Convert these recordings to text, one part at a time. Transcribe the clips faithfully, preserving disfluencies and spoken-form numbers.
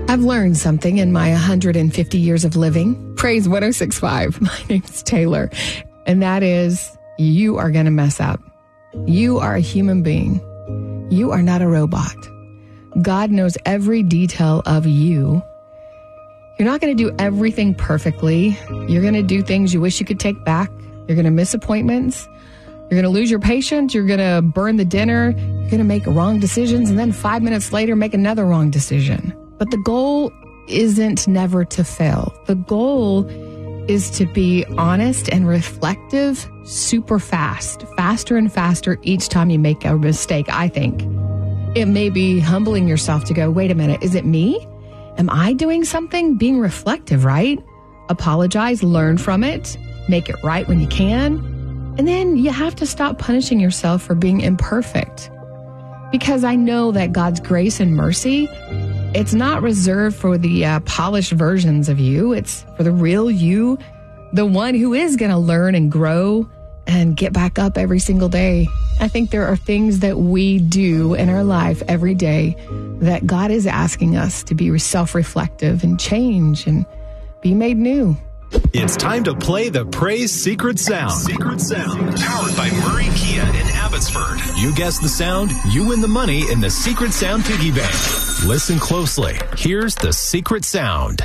I've learned something in my one hundred fifty years of living. Praise one oh six point five. My name's Taylor. And that is, you are going to mess up. You are a human being. You are not a robot. God knows every detail of you. You're not going to do everything perfectly. You're going to do things you wish you could take back. You're going to miss appointments. You're going to lose your patience. You're going to burn the dinner. You're going to make wrong decisions. And then five minutes later, make another wrong decision. But the goal isn't never to fail. The goal is to be honest and reflective super fast, faster and faster each time you make a mistake, I think. It may be humbling yourself to go, wait a minute, is it me? Am I doing something? Being reflective, right? Apologize, learn from it, make it right when you can. And then you have to stop punishing yourself for being imperfect. Because I know that God's grace and mercy, it's not reserved for the uh, polished versions of you. It's for the real you, the one who is going to learn and grow and get back up every single day. I think there are things that we do in our life every day that God is asking us to be self-reflective and change and be made new. It's time to play the Praise Secret Sound. Secret Sound. Powered by Murray Kia in Abbotsford. You guess the sound, you win the money in the Secret Sound Piggy Bank. Listen closely. Here's the Secret Sound.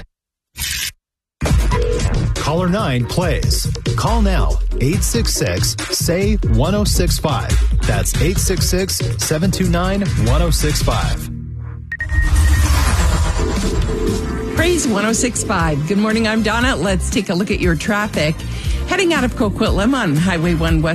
Caller nine plays. Call now. eight six six, S A Y, one oh six five. That's eight six six, seven two nine, one oh six five. Praise one oh six point five. Good morning, I'm Donna. Let's take a look at your traffic. Heading out of Coquitlam on Highway one West